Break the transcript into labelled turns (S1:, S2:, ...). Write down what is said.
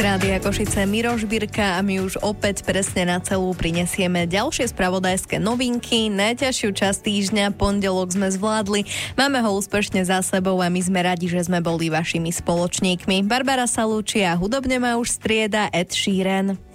S1: Rádia Košice Miroš Birka a my už opäť presne na celú prinesieme ďalšie spravodajské novinky. Najťažšiu časť týždňa, pondelok sme zvládli, máme ho úspešne za sebou a my sme radi, že sme boli vašimi spoločníkmi. Barbara sa lúči a hudobne ma už strieda Ed Sheeran.